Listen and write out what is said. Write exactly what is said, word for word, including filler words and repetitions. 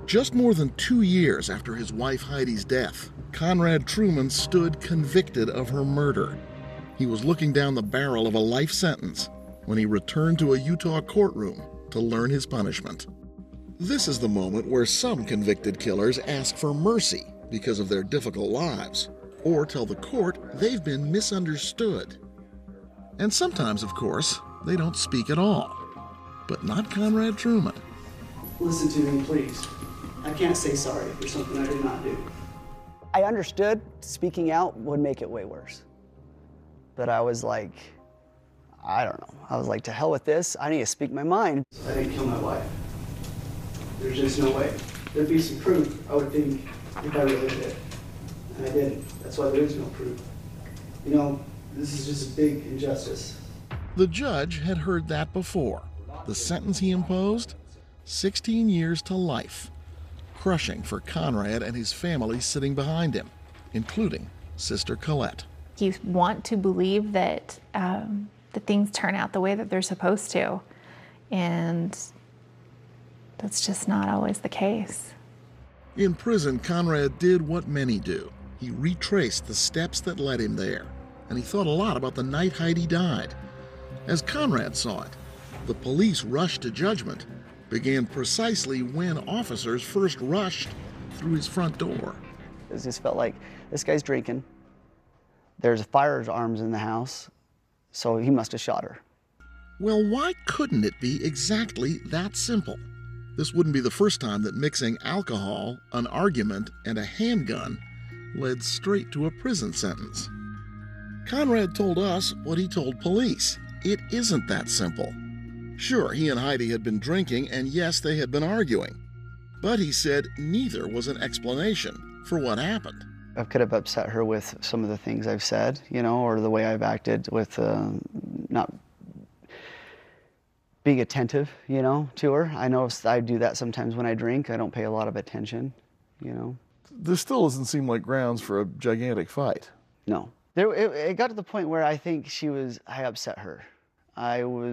Just more than two years after his wife Heidi's death, Conrad Truman stood convicted of her murder. He was looking down the barrel of a life sentence when he returned to a Utah courtroom to learn his punishment. This is the moment where some convicted killers ask for mercy because of their difficult lives, or tell the court they've been misunderstood. And sometimes, of course, they don't speak at all. But not Conrad Truman. Listen to me, please. I can't say sorry for something I did not do. I understood speaking out would make it way worse. But I was like, I don't know. I was like, to hell with this. I need to speak my mind. I didn't kill my wife. There's just no way. There'd be some proof, I would think, if I really did. And I didn't. That's why there is no proof. You know, this is just a big injustice. The judge had heard that before. The sentence he imposed? sixteen years to life. Crushing for Conrad and his family sitting behind him, including Sister Colette. You want to believe that, um, that things turn out the way that they're supposed to, and that's just not always the case. In prison, Conrad did what many do. He retraced the steps that led him there, and he thought a lot about the night Heidi died. As Conrad saw it, the police rush to judgment began precisely when officers first rushed through his front door. It just felt like this guy's drinking. There's firearms in the house, so he must have shot her. Well, why couldn't it be exactly that simple? This wouldn't be the first time that mixing alcohol, an argument, and a handgun led straight to a prison sentence. Conrad told us what he told police. It isn't that simple. Sure, he and Heidi had been drinking, and yes, they had been arguing. But he said neither was an explanation for what happened. I could have upset her with some of the things I've said, you know, or the way I've acted with uh, not being attentive, you know, to her. I know I do that sometimes when I drink. I don't pay a lot of attention, you know. This still doesn't seem like grounds for a gigantic fight. No. There, it, it got to the point where I think she was, I upset her. I was